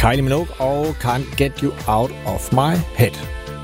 Kylie Minogue og Can't Get You Out of My Head.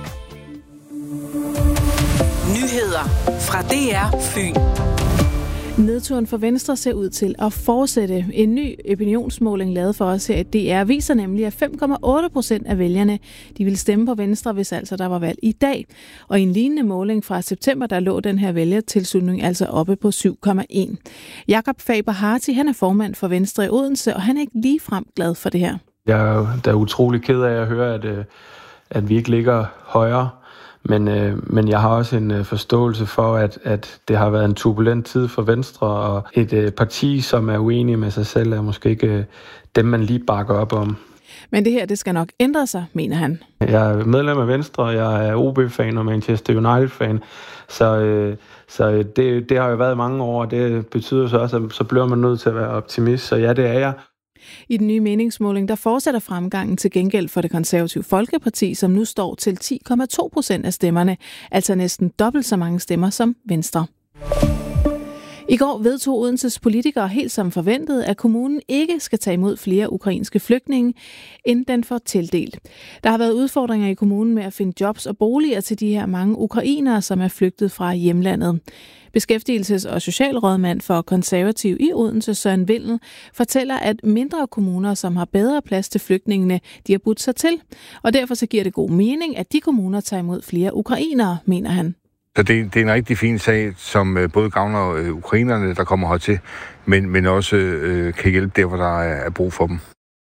Nyheder fra DR Fyn. Nedturen for Venstre ser ud til at fortsætte. En ny opinionsmåling lavet for os her i DR viser nemlig, at 5,8% af vælgerne de ville stemme på Venstre, hvis altså der var valg i dag. Og i en lignende måling fra september, der lå den her vælgertilslutning altså oppe på 7,1. Jakob Faber-Harti, han er formand for Venstre i Odense, og han er ikke ligefrem glad for det her. Jeg er da utrolig ked af at høre, at vi ikke ligger højere. Men jeg har også en forståelse for, at det har været en turbulent tid for Venstre, og et parti, som er uenige med sig selv, er måske ikke dem, man lige bakker op om. Men det her, det skal nok ændre sig, mener han. Jeg er medlem af Venstre, jeg er OB-fan og Manchester United-fan, så det har jo været mange år, og det betyder så også, at så bliver man nødt til at være optimist, så ja, det er jeg. I den nye meningsmåling, der fortsætter fremgangen til gengæld for Det Konservative Folkeparti, som nu står til 10,2% af stemmerne, altså næsten dobbelt så mange stemmer som Venstre. I går vedtog Odenses politikere helt som forventet, at kommunen ikke skal tage imod flere ukrainske flygtninge, end den får tildelt. Der har været udfordringer i kommunen med at finde jobs og boliger til de her mange ukrainere, som er flygtet fra hjemlandet. Beskæftigelses- og socialrådmand for Konservativ i Odense, Søren Vindel, fortæller, at mindre kommuner, som har bedre plads til flygtningene, de har budt sig til. Og derfor så giver det god mening, at de kommuner tager imod flere ukrainere, mener han. Så det er en rigtig fin sag, som både gavner ukrainerne, der kommer hertil, men også kan hjælpe der, hvor der er brug for dem.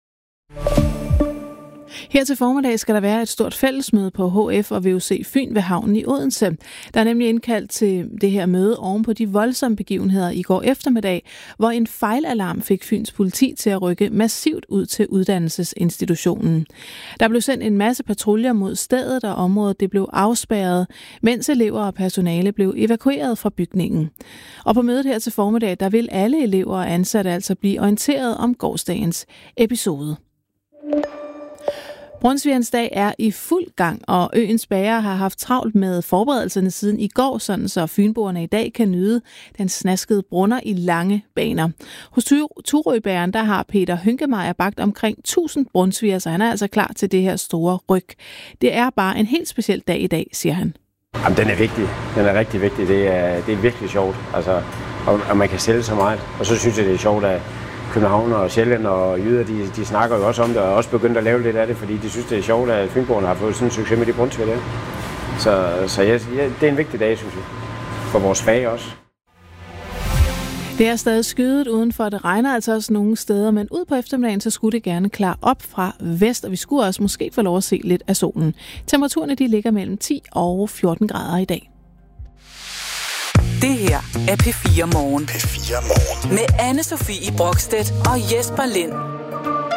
Her til formiddag skal der være et stort fællesmøde på HF og VUC Fyn ved havnen i Odense. Der er nemlig indkaldt til det her møde oven på de voldsomme begivenheder i går eftermiddag, hvor en fejlalarm fik Fyns politi til at rykke massivt ud til uddannelsesinstitutionen. Der blev sendt en masse patruljer mod stedet, og området det blev afspærret, mens elever og personale blev evakueret fra bygningen. Og på mødet her til formiddag, der vil alle elever og ansatte altså blive orienteret om gårsdagens episode. Brunsvigernes dag er i fuld gang, og øens bagere har haft travlt med forberedelserne siden i går, sådan så fynboerne i dag kan nyde den snaskede brunner i lange baner. Hos Turøbageren, der har Peter Hynkemeyer bagt omkring 1000 brunsviger, så han er altså klar til det her store ryg. Det er bare en helt speciel dag i dag, siger han. Jamen, den er vigtig. Den er rigtig vigtig. Det er virkelig sjovt. Altså, og man kan sælge så meget. Og så synes jeg, det er sjovt, at København og Sjælland og jyder, de snakker jo også om det, og også begyndt at lave lidt af det, fordi de synes, det er sjovt, at fynboerne har fået sådan en succes med de brunsviger der. Så ja, det er en vigtig dag, synes jeg. For vores fag også. Det er stadig skyet udenfor, det regner altså også nogle steder, men ud på eftermiddagen, så skulle det gerne klare op fra vest, og vi skulle også måske få lov at se lidt af solen. Temperaturerne de ligger mellem 10 og 14 grader i dag. Det her er P4 Morgen. P4 Morgen. Med Anne-Sophie Brokstedt og Jesper Lind.